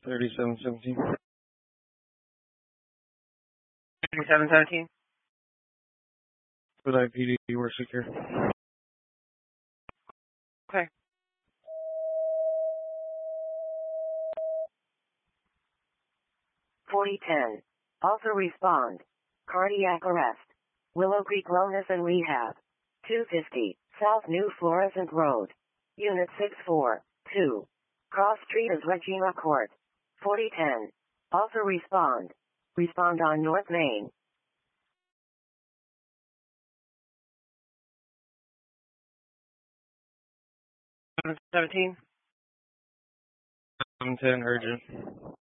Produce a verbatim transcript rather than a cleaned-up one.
thirty-seven seventeen. thirty-seven seventeen. With I P D, we're secure. Okay. forty ten. Also respond. Cardiac arrest. Willow Creek Wellness and Rehab. two fifty. South New Florissant Road. Unit six four two. Cross Street is Regina Court. forty ten. Also respond. Respond on North Main. seven seventeen. seven ten urgent.